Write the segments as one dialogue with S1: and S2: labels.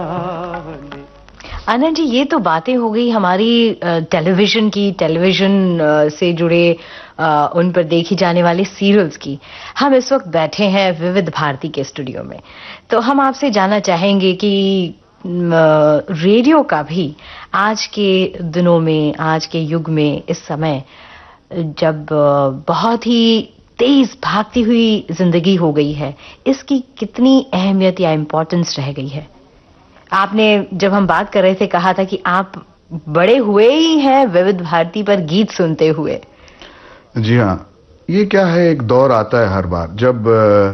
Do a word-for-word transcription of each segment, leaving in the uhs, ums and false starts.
S1: आनंद जी, ये तो बातें हो गई हमारी टेलीविजन की, टेलीविजन से जुड़े आ, उन पर देखी जाने वाले सीरियल्स की। हम इस वक्त बैठे हैं विविध भारती के स्टूडियो में, तो हम आपसे जानना चाहेंगे कि रेडियो का भी आज के दिनों में, आज के युग में, इस समय जब बहुत ही तेज भागती हुई जिंदगी हो गई है, इसकी कितनी अहमियत या इम्पोर्टेंस रह गई है? आपने जब हम बात कर रहे थे कहा था कि आप बड़े हुए ही हैं विविध भारती पर गीत सुनते हुए।
S2: जी हाँ, ये क्या है, एक दौर आता है हर बार जब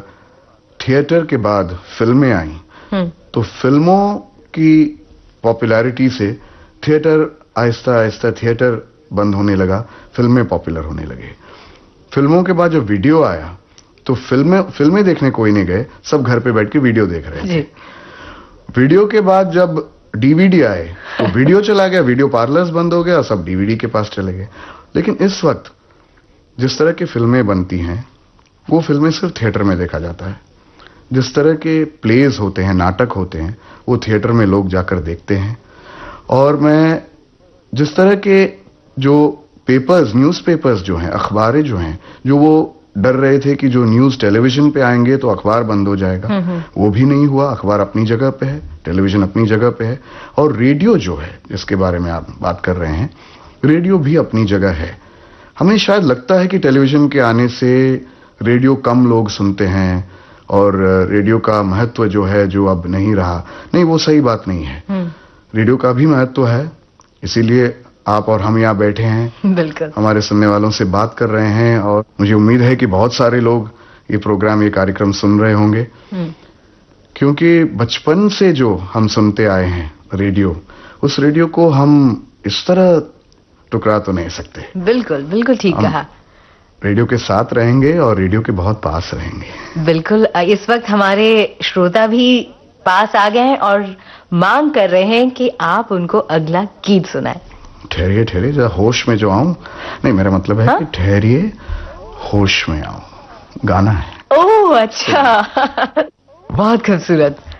S2: थिएटर के बाद फिल्में आई, तो फिल्मों की पॉपुलैरिटी से थिएटर आहिस्ता आहिस्ता थिएटर बंद होने लगा, फिल्में पॉपुलर होने लगे। फिल्मों के बाद जब वीडियो आया तो फिल्में फिल्में देखने कोई नहीं गए, सब घर पे बैठ के वीडियो देख रहे थे। वीडियो के बाद जब डीवीडी आए तो वीडियो चला गया, वीडियो पार्लर्स बंद हो गया, सब डीवीडी के पास चले गए। लेकिन इस वक्त जिस तरह की फिल्में बनती हैं वो फिल्में सिर्फ थिएटर में देखा जाता है। जिस तरह के प्लेज होते हैं, नाटक होते हैं, वो थिएटर में लोग जाकर देखते हैं। और मैं जिस तरह के जो पेपर्स, न्यूज़पेपर्स जो हैं, अखबारें जो हैं, जो वो डर रहे थे कि जो न्यूज़ टेलीविजन पे आएंगे तो अखबार बंद हो जाएगा, वो भी नहीं हुआ। अखबार अपनी जगह पे है, टेलीविजन अपनी जगह पे है, और रेडियो जो है जिसके बारे में आप बात कर रहे हैं, रेडियो भी अपनी जगह है। हमें शायद लगता है कि टेलीविजन के आने से रेडियो कम लोग सुनते हैं और रेडियो का महत्व जो है जो अब नहीं रहा। नहीं, वो सही बात नहीं है। रेडियो का भी महत्व है, इसीलिए आप और हम यहाँ बैठे हैं,
S1: बिल्कुल
S2: हमारे सुनने वालों से बात कर रहे हैं, और मुझे उम्मीद है कि बहुत सारे लोग ये प्रोग्राम, ये कार्यक्रम सुन रहे होंगे, क्योंकि बचपन से जो हम सुनते आए हैं रेडियो, उस रेडियो को हम इस तरह टुकरा तो नहीं सकते।
S1: बिल्कुल बिल्कुल ठीक कहा।
S2: रेडियो के साथ रहेंगे और रेडियो के बहुत पास रहेंगे।
S1: बिल्कुल, इस वक्त हमारे श्रोता भी पास आ गए हैं और मांग कर रहे हैं कि आप उनको अगला गीत सुनाएं।
S2: ठहरिए ठहरिए, जरा होश में जो आऊं। नहीं, मेरा मतलब है, हाँ? कि ठहरिए, होश में आऊं, गाना है।
S1: ओह अच्छा बहुत खूबसूरत।